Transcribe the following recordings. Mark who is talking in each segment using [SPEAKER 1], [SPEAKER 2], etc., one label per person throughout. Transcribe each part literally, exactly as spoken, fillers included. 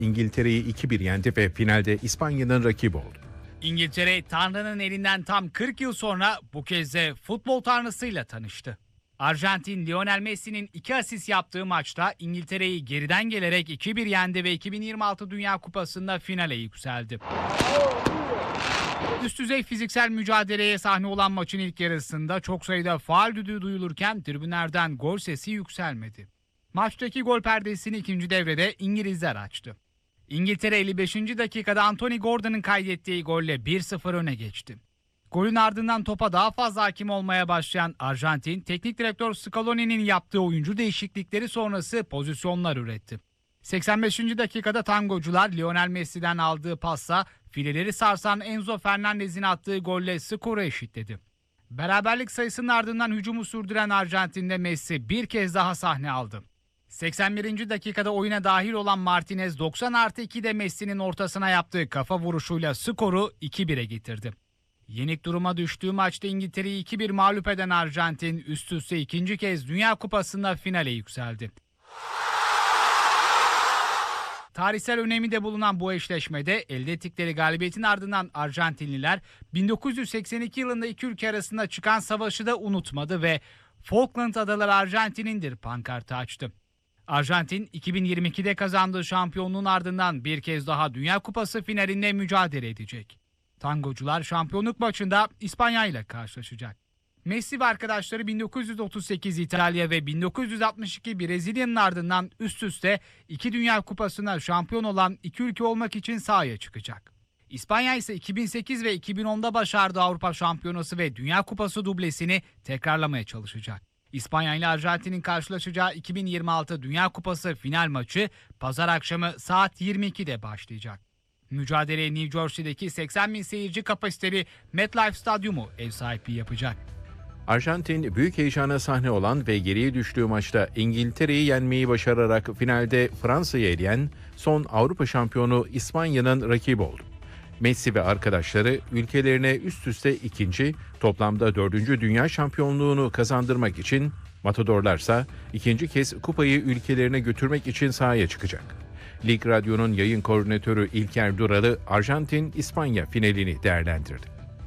[SPEAKER 1] İngiltere'yi iki bir yendi ve finalde İspanya'nın rakibi oldu.
[SPEAKER 2] İngiltere, Tanrı'nın elinden tam kırk yıl sonra bu kez de futbol tanrısıyla tanıştı. Arjantin, Lionel Messi'nin iki asist yaptığı maçta İngiltere'yi geriden gelerek iki bir yendi ve iki bin yirmi altı Dünya Kupası'nda finale yükseldi. Üst düzey fiziksel mücadeleye sahne olan maçın ilk yarısında çok sayıda faul düdüğü duyulurken tribünlerden gol sesi yükselmedi. Maçtaki gol perdesini ikinci devrede İngilizler açtı. İngiltere elli beşinci dakikada Anthony Gordon'ın kaydettiği golle bir sıfır öne geçti. Golün ardından topa daha fazla hakim olmaya başlayan Arjantin, teknik direktör Scaloni'nin yaptığı oyuncu değişiklikleri sonrası pozisyonlar üretti. seksen beşinci dakikada tangocular Lionel Messi'den aldığı pasla fileleri sarsan Enzo Fernandez'in attığı golle skoru eşitledi. Beraberlik sayısının ardından hücumu sürdüren Arjantin'de Messi bir kez daha sahne aldı. seksen birinci dakikada oyuna dahil olan Martinez doksan artı ikide Messi'nin ortasına yaptığı kafa vuruşuyla skoru iki bire getirdi. Yenik duruma düştüğü maçta İngiltere'yi iki bir mağlup eden Arjantin üst üste ikinci kez Dünya Kupası'nda finale yükseldi. Tarihsel önemi de bulunan bu eşleşmede elde ettikleri galibiyetin ardından Arjantinliler bin dokuz yüz seksen iki yılında iki ülke arasında çıkan savaşı da unutmadı ve Falkland Adaları Arjantin'indir pankartı açtı. Arjantin iki bin yirmi ikide kazandığı şampiyonluğun ardından bir kez daha Dünya Kupası finalinde mücadele edecek. Tangocular şampiyonluk maçında İspanya ile karşılaşacak. Messi ve arkadaşları bin dokuz yüz otuz sekiz İtalya ve bin dokuz yüz altmış iki Brezilya'nın ardından üst üste iki Dünya Kupası'na şampiyon olan iki ülke olmak için sahaya çıkacak. İspanya ise iki bin sekiz ve iki bin onda başardığı Avrupa Şampiyonası ve Dünya Kupası dublesini tekrarlamaya çalışacak. İspanya ile Arjantin'in karşılaşacağı iki bin yirmi altı Dünya Kupası final maçı pazar akşamı saat yirmi ikide başlayacak. Mücadeleye New Jersey'deki seksen bin seyirci kapasiteli MetLife Stadyumu ev sahipliği yapacak.
[SPEAKER 1] Arjantin büyük heyecana sahne olan ve geriye düştüğü maçta İngiltere'yi yenmeyi başararak finalde Fransa'yı eleyen son Avrupa şampiyonu İspanya'nın rakibi oldu. Messi ve arkadaşları ülkelerine üst üste ikinci, toplamda dördüncü dünya şampiyonluğunu kazandırmak için, Matadorlarsa ikinci kez kupayı ülkelerine götürmek için sahaya çıkacak. Lig Radyo'nun yayın koordinatörü İlker Duralı, Arjantin-İspanya finalini değerlendirdi.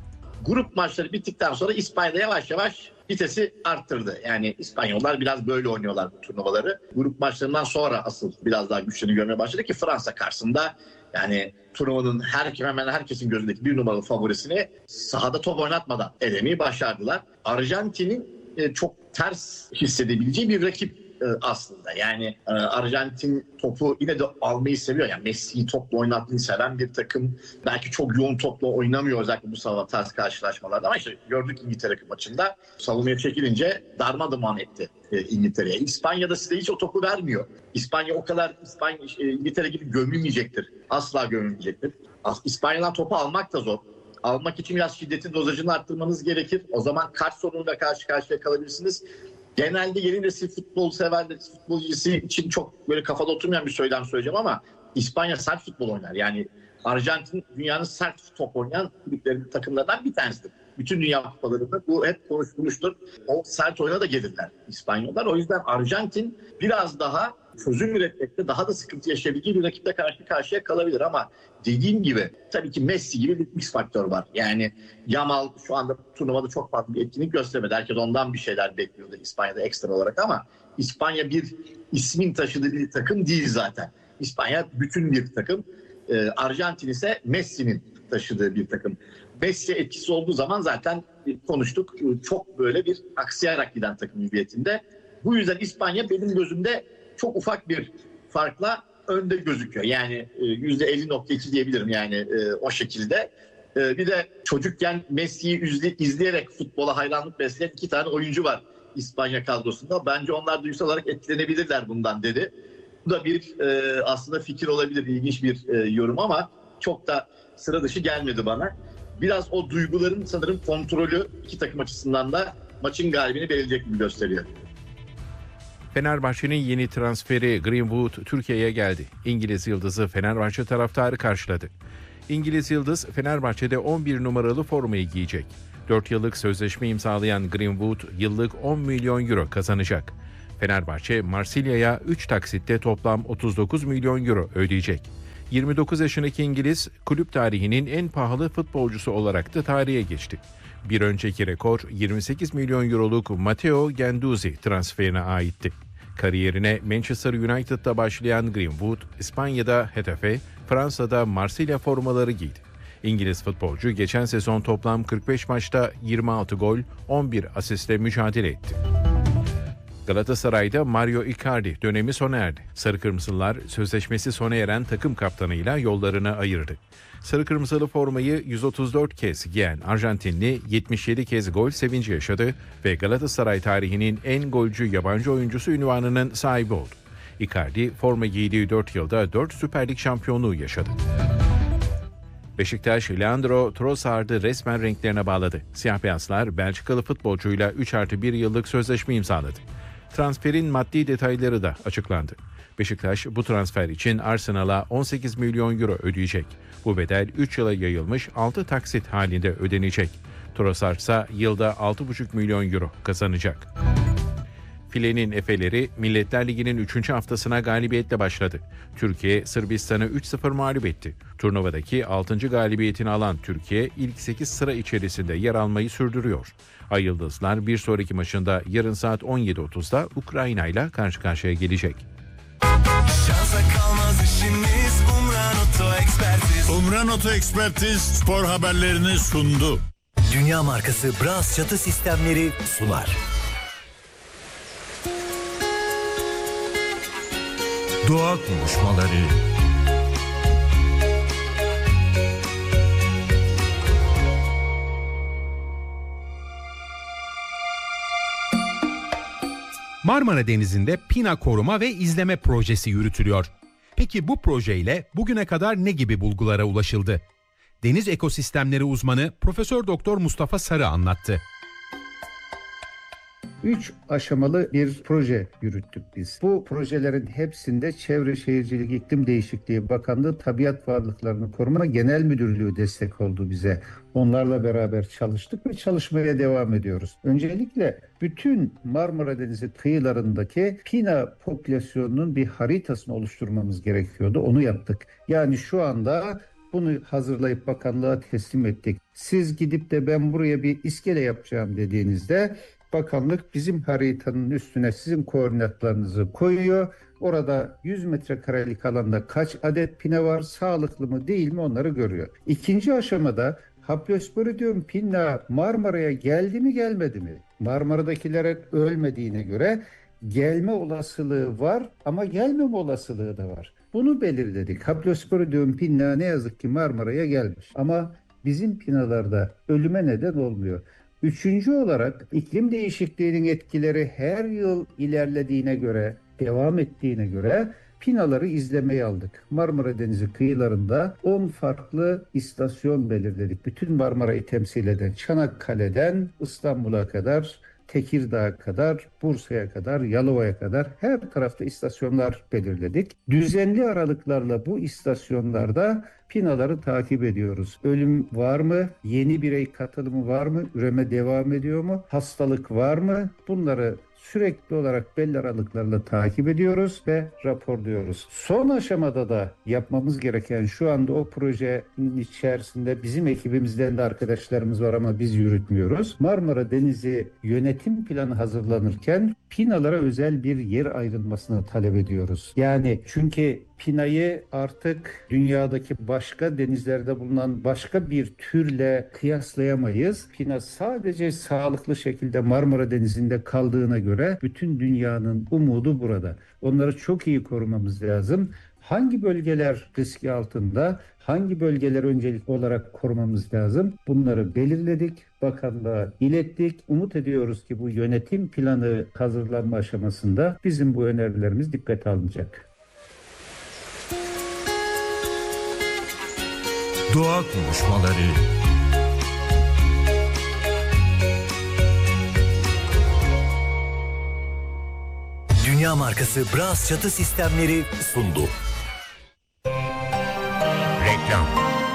[SPEAKER 3] Grup maçları bittikten sonra İspanya yavaş yavaş vitesi arttırdı. Yani İspanyollar biraz böyle oynuyorlar bu turnuvaları. Grup maçlarından sonra asıl biraz daha güçlerini görmeye başladı ki Fransa karşısında yani turnuvanın her, hemen herkesin gözündeki bir numaralı favorisini sahada top oynatmadan elemeyi başardılar. Arjantin'in çok ters hissedebileceği bir rakip aslında. Yani Arjantin topu yine de almayı seviyor. Yani Messi'yi topla oynatmayı seven bir takım. Belki çok yoğun topla oynamıyor özellikle bu sabah ters karşılaşmalarda. Ama işte gördük İngiltere maçında savunmaya çekilince darmadağın etti İngiltere'ye. İspanya'da size hiç o topu vermiyor. İspanya o kadar İspanya, İngiltere gibi gömülmeyecektir. Asla gömülmeyecektir. İspanya'dan topu almak da zor. Almak için biraz şiddetin dozajını arttırmanız gerekir. O zaman kart sorunuyla karşı karşıya kalabilirsiniz. Genelde yeni nesil futbol severler, futbolcusu için çok böyle kafada oturmayan bir söylem söyleyeceğim ama İspanya sert futbol oynar. Yani Arjantin dünyanın sert top oynayan kulüplerin takımlarından bir tanesidir. Bütün dünya kupalarında bu hep konuşulmuştur. O sert oyuna da gelirler İspanyollar. O yüzden Arjantin biraz daha çözüm üretmekte daha da sıkıntı yaşayabileceği bir rakiple karşı karşıya kalabilir ama dediğim gibi tabii ki Messi gibi bir X faktör var. Yani Yamal şu anda turnuvada çok fazla bir etkinlik göstermedi. Herkes ondan bir şeyler bekliyordu İspanya'da ekstra olarak ama İspanya bir ismin taşıdığı bir takım değil zaten. İspanya bütün bir takım. Ee, Arjantin ise Messi'nin taşıdığı bir takım. Messi etkisi olduğu zaman zaten konuştuk. Çok böyle bir aksayarak giden takım hüviyetinde. Bu yüzden İspanya benim gözümde çok ufak bir farkla önde gözüküyor. Yani yüzde elli nokta iki diyebilirim yani o şekilde. Bir de çocukken Messi'yi izleyerek futbola hayranlık besleyen iki tane oyuncu var İspanya kadrosunda. Bence onlar duygusal olarak etkilenebilirler bundan dedi. Bu da bir aslında fikir olabilir, ilginç bir yorum ama çok da sıra dışı gelmedi bana. Biraz o duyguların sanırım kontrolü iki takım açısından da maçın galibini belirleyecek gibi gösteriyor.
[SPEAKER 1] Fenerbahçe'nin yeni transferi Greenwood Türkiye'ye geldi. İngiliz yıldızı Fenerbahçe taraftarı karşıladı. İngiliz yıldız Fenerbahçe'de on bir numaralı formayı giyecek. dört yıllık sözleşme imzalayan Greenwood yıllık on milyon euro kazanacak. Fenerbahçe Marsilya'ya üç taksitte toplam otuz dokuz milyon euro ödeyecek. yirmi dokuz yaşındaki İngiliz kulüp tarihinin en pahalı futbolcusu olarak da tarihe geçti. Bir önceki rekor yirmi sekiz milyon euroluk Matteo Guendouzi transferine aitti. Kariyerine Manchester United'da başlayan Greenwood, İspanya'da Getafe, Fransa'da Marsilya formaları giydi. İngiliz futbolcu geçen sezon toplam kırk beş maçta yirmi altı gol, on bir asistle mücadele etti. Galatasaray'da Mario Icardi dönemi sona erdi. Sarı Kırmızılar sözleşmesi sona eren takım kaptanıyla yollarını ayırdı. Sarı Kırmızılı formayı yüz otuz dört kez giyen Arjantinli yetmiş yedi kez gol sevinci yaşadı ve Galatasaray tarihinin en golcü yabancı oyuncusu unvanının sahibi oldu. Icardi forma giydiği dört yılda dört Süper Lig şampiyonluğu yaşadı. Beşiktaş, Leandro Trossard'ı resmen renklerine bağladı. Siyah beyazlar Belçikalı futbolcuyla üç artı bir yıllık sözleşme imzaladı. Transferin maddi detayları da açıklandı. Beşiktaş bu transfer için Arsenal'a on sekiz milyon euro ödeyecek. Bu bedel üç yıla yayılmış altı taksit halinde ödenecek. Trossard ise yılda altı buçuk milyon euro kazanacak. Filenin Efeleri Milletler Ligi'nin üçüncü haftasına galibiyetle başladı. Türkiye Sırbistan'ı üç sıfır mağlup etti. Turnuvadaki altıncı galibiyetini alan Türkiye ilk sekiz sıra içerisinde yer almayı sürdürüyor. Ay Yıldızlar bir sonraki maçında yarın saat on yedi otuzda Ukrayna ile karşı karşıya gelecek.
[SPEAKER 4] Şansa kalmaz işimiz Umran Oto Ekspertiz.
[SPEAKER 5] Umran Oto Ekspertiz spor haberlerini sundu.
[SPEAKER 4] Dünya markası Bras çatı sistemleri sunar.
[SPEAKER 5] Doğa konuşmaları.
[SPEAKER 6] Marmara Denizi'nde Pina Koruma ve İzleme Projesi yürütülüyor. Peki bu projeyle bugüne kadar ne gibi bulgulara ulaşıldı? Deniz ekosistemleri uzmanı Profesör Doktor Mustafa Sarı anlattı.
[SPEAKER 7] Üç aşamalı bir proje yürüttük biz. Bu projelerin hepsinde Çevre Şehircilik İklim Değişikliği Bakanlığı Tabiat Varlıklarını Koruma Genel Müdürlüğü destek oldu bize. Onlarla beraber çalıştık ve çalışmaya devam ediyoruz. Öncelikle bütün Marmara Denizi kıyılarındaki Pina popülasyonunun bir haritasını oluşturmamız gerekiyordu. Onu yaptık. Yani şu anda bunu hazırlayıp bakanlığa teslim ettik. Siz gidip de ben buraya bir iskele yapacağım dediğinizde bakanlık bizim haritanın üstüne sizin koordinatlarınızı koyuyor. Orada yüz metrekarelik alanda kaç adet pina var, sağlıklı mı değil mi onları görüyor. İkinci aşamada Haplosporidium pinna Marmara'ya geldi mi gelmedi mi? Marmara'dakilerin ölmediğine göre gelme olasılığı var ama gelmeme olasılığı da var. Bunu belirledik. Haplosporidium pinna ne yazık ki Marmara'ya gelmiş ama bizim pinalarda ölüme neden olmuyor. Üçüncü olarak iklim değişikliğinin etkileri her yıl ilerlediğine göre, devam ettiğine göre pinaları izlemeye aldık. Marmara Denizi kıyılarında on farklı istasyon belirledik. Bütün Marmara'yı temsil eden Çanakkale'den İstanbul'a kadar, Tekirdağ'a kadar, Bursa'ya kadar, Yalova'ya kadar her tarafta istasyonlar belirledik. Düzenli aralıklarla bu istasyonlarda pinaları takip ediyoruz. Ölüm var mı? Yeni birey katılımı var mı? Üreme devam ediyor mu? Hastalık var mı? Bunları sürekli olarak belli aralıklarla takip ediyoruz ve raporluyoruz. Son aşamada da yapmamız gereken şu anda o projenin içerisinde bizim ekibimizden de arkadaşlarımız var ama biz yürütmüyoruz. Marmara Denizi yönetim planı hazırlanırken pinalara özel bir yer ayrılmasını talep ediyoruz. Yani çünkü pinayı artık dünyadaki başka denizlerde bulunan başka bir türle kıyaslayamayız. Pina sadece sağlıklı şekilde Marmara Denizi'nde kaldığına göre bütün dünyanın umudu burada. Onları çok iyi korumamız lazım. Hangi bölgeler riski altında, hangi bölgeler öncelik olarak korumamız lazım? Bunları belirledik, bakanlığa ilettik. Umut ediyoruz ki bu yönetim planı hazırlanma aşamasında bizim bu önerilerimiz dikkate alınacak.
[SPEAKER 5] Doğa konuşmaları.
[SPEAKER 4] Dünya markası Bras çatı sistemleri sundu.
[SPEAKER 5] Reklam.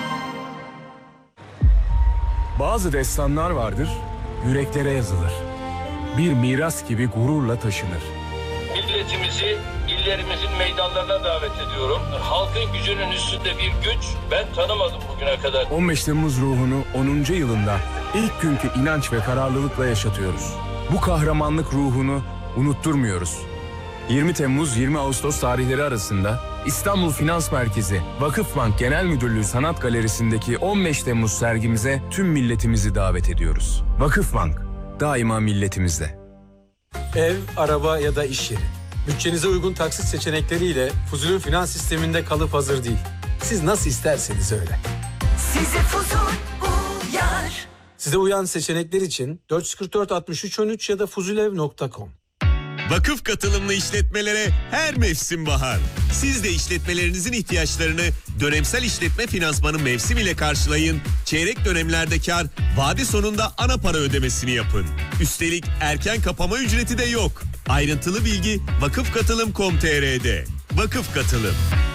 [SPEAKER 8] Bazı destanlar vardır, yüreklere yazılır. Bir miras gibi gururla taşınır.
[SPEAKER 9] Milletimizi, illerimizin meydanlarına davet ediyorum. Halkın gücünün üstünde bir güç ben tanımadım bugüne kadar.
[SPEAKER 8] on beş Temmuz ruhunu onuncu yılında ilk günkü inanç ve kararlılıkla yaşatıyoruz. Bu kahramanlık ruhunu unutturmuyoruz. yirmi Temmuz yirmi Ağustos tarihleri arasında İstanbul Finans Merkezi Vakıfbank Genel Müdürlüğü Sanat Galerisi'ndeki on beş Temmuz sergimize tüm milletimizi davet ediyoruz. Vakıfbank, daima milletimizde.
[SPEAKER 10] Ev, araba ya da iş yeri. Bütçenize uygun taksit seçenekleriyle Fuzul'ün finans sisteminde kalıp hazır değil. Siz nasıl isterseniz öyle.
[SPEAKER 11] Size Fuzul uyar.
[SPEAKER 10] Size uyan seçenekler için dört yüz kırk dört altmış üç on üç ya da fuzulev nokta com.
[SPEAKER 12] Vakıf katılımlı işletmelere her mevsim bahar. Siz de işletmelerinizin ihtiyaçlarını dönemsel işletme finansmanı mevsim ile karşılayın. Çeyrek dönemlerde kar, vade sonunda ana para ödemesini yapın. Üstelik erken kapama ücreti de yok. Ayrıntılı bilgi vakıfkatılım nokta com nokta tr'de. Vakıf Katılım.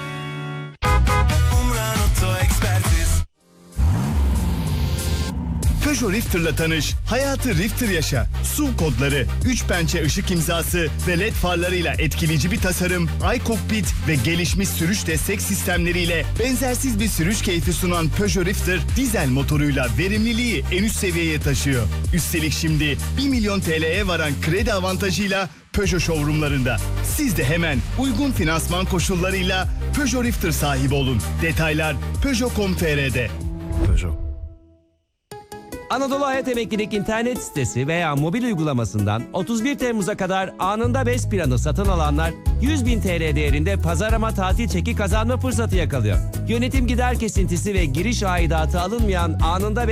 [SPEAKER 13] Peugeot Rifter'la tanış, hayatı Rifter yaşa. S U V kodları, üç pençe ışık imzası ve led farlarıyla etkileyici bir tasarım, iCockpit ve gelişmiş sürüş destek sistemleriyle benzersiz bir sürüş keyfi sunan Peugeot Rifter, dizel motoruyla verimliliği en üst seviyeye taşıyor. Üstelik şimdi bir milyon T L'ye varan kredi avantajıyla Peugeot showroomlarında. Siz de hemen uygun finansman koşullarıyla Peugeot Rifter sahibi olun. Detaylar peugeot nokta com nokta tr'de.
[SPEAKER 8] Peugeot.
[SPEAKER 14] Anadolu Hayat Emeklilik internet sitesi veya mobil uygulamasından otuz bir Temmuz'a kadar anında BES planı satın alanlar yüz bin T L değerinde pazarlama tatil çeki kazanma fırsatı yakalıyor. Yönetim gider kesintisi ve giriş aidatı alınmayan anında